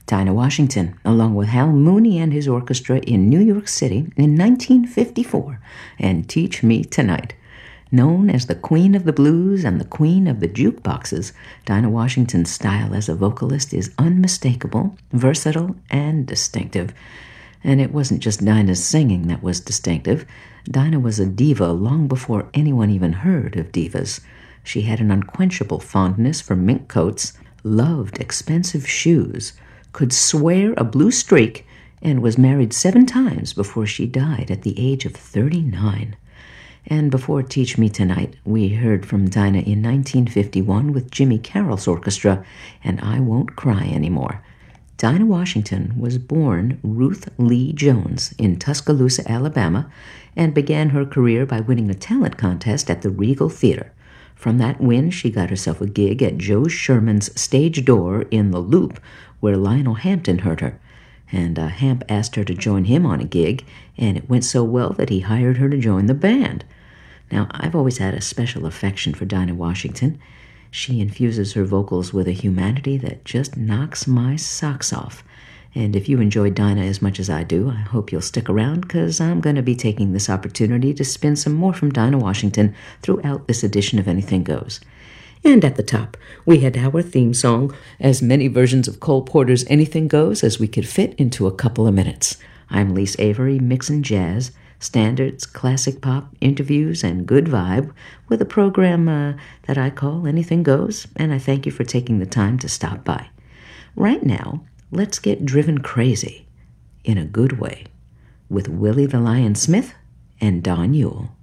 Dinah Washington, along with Hal Mooney and his orchestra in New York City in 1954, and Teach Me Tonight. Known as the Queen of the Blues and the Queen of the Jukeboxes, Dinah Washington's style as a vocalist is unmistakable, versatile, and distinctive. And it wasn't just Dinah's singing that was distinctive. Dinah was a diva long before anyone even heard of divas. She had an unquenchable fondness for mink coats, loved expensive shoes, could swear a blue streak, and was married 7 times before she died at the age of 39. And before Teach Me Tonight, we heard from Dinah in 1951 with Jimmy Carroll's orchestra, and I Won't Cry Anymore. Dinah Washington was born Ruth Lee Jones in Tuscaloosa, Alabama, and began her career by winning a talent contest at the Regal Theater. From that win, she got herself a gig at Joe Sherman's stage door in The Loop, where Lionel Hampton heard her. And Hamp asked her to join him on a gig, and it went so well that he hired her to join the band. Now, I've always had a special affection for Dinah Washington. She infuses her vocals with a humanity that just knocks my socks off. And if you enjoy Dinah as much as I do, I hope you'll stick around, because I'm going to be taking this opportunity to spin some more from Dinah Washington throughout this edition of Anything Goes. And at the top, we had our theme song, as many versions of Cole Porter's Anything Goes as we could fit into a couple of minutes. I'm Lise Avery, mixing jazz, standards, classic pop, interviews, and good vibe with a program that I call Anything Goes, and I thank you for taking the time to stop by. Right now, let's get driven crazy, in a good way, with Willie the Lion Smith and Don Yule.